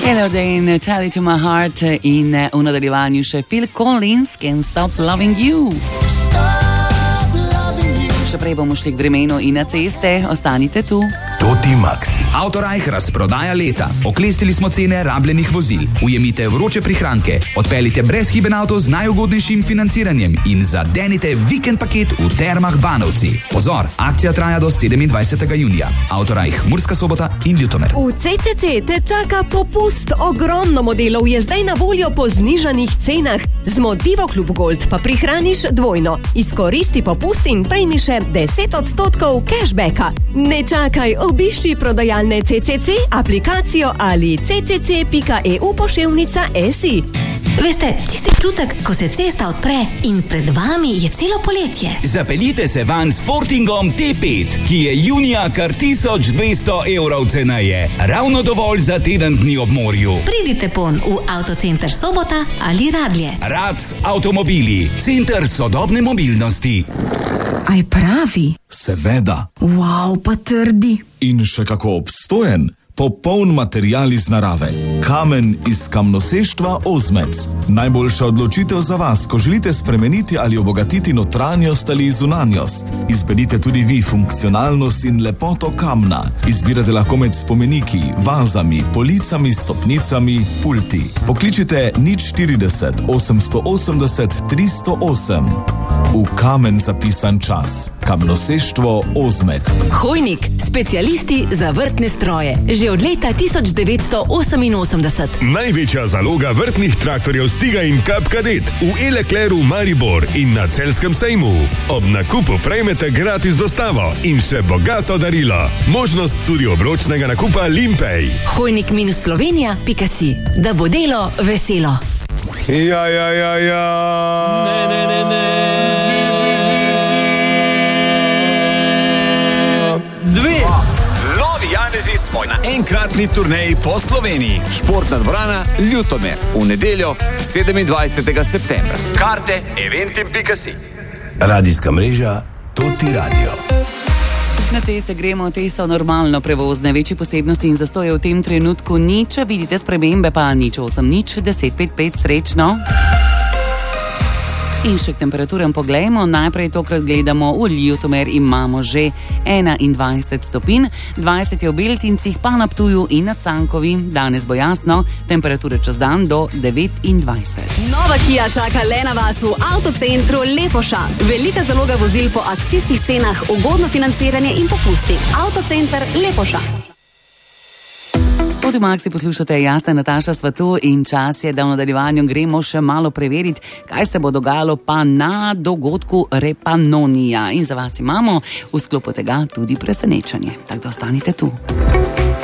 Hello Dane, Tell It To My Heart in v nadaljevanju še Phil Collins, Can't Stop Loving You. Še prej bomo šli k vremenu in na ceste, ostanite tu. Toti Maxi. Autorajh razprodaja leta. Oklestili smo cene rabljenih vozil. Ujemite vroče prihranke, odpeljite brezhiben avto z najugodnejšim financiranjem in zadenite vikend paket v Termah Banovci. Pozor, akcija traja do 27. junija. Autorajh Murska Sobota in Ljutomer. V CCC te čaka popust. Ogromno modelov je zdaj na voljo po znižanih cenah. Z Motivo Klub Gold pa prihraniš dvojno. Izkoristi popust in prejmi še 10% cashbacka. Ne čakaj, obišči prodajalne CCC, aplikacijo ali ccc.eu/SI. Veste, tisti čutek, ko se cesta odpre in pred vami je celo poletje. Zapeljite se van s Fortingom T5, ki je junija kar 1200 evrov ceneje. Ravno dovolj za teden dni ob morju. Pridite pon v Avtocenter Sobota ali Radlje. Rac Avtomobili, center sodobne mobilnosti. Aj pravi? Seveda. Wow, pa trdi. In še kako obstojen. Popoln material iz narave. Kamen iz kamnoseštva Ozmec. Najboljša odločitev za vas, ko želite spremeniti ali obogatiti notranjost ali zunanjost. Izberite tudi vi funkcionalnost in lepoto kamna. Izbirate lahko med spomeniki, vazami, policami, stopnicami, pulti. Pokličite 040 880 308. V kamen zapisan čas. Kamnoseštvo Ozmec. Hojnik, specialisti za vrtne stroje. Že od leta 1988. Največja zaloga vrtnih traktorjev Stiga in Kap Kadet v Elekleru Maribor in na Celjskem sejmu. Ob nakupu prejmete gratis dostavo in še bogato darilo. Možnost tudi obročnega nakupa Limpej. Hojnik-Slovenija.si, da bo delo veselo. Ja. Janezi smo na enkratni turneji po Sloveniji. Športna dvorana Ljutomer v nedeljo 27. septembra. Karte eventim.si. Radijska mreža Toti Radio. Na ceste gremo, te so normalno prevozne, večje posebnosti in zastoje v tem trenutku nič, vidite spremembe pa 080 1055, srečno. In še k temperaturam poglejmo, najprej tokrat gledamo v Ljutomer, imamo že 21 stopinj, 20 je v Beltincih, pa na Ptuju in na Cankovi, danes bo jasno, temperature čez dan do 29. Nova Kia čaka le na vas v Avtocentru Lepoša. Velika zaloga vozil po akcijskih cenah, ugodno financiranje in popusti. Avtocenter Lepoša. Toti Maxi poslušate, jaz sem Nataša Svatu in čas je, da v nadaljevanju gremo še malo preveriti, kaj se bo dogajalo pa na dogodku Repanonija. In za vas imamo v sklopu tega tudi presenečenje. Tako da ostanite tu.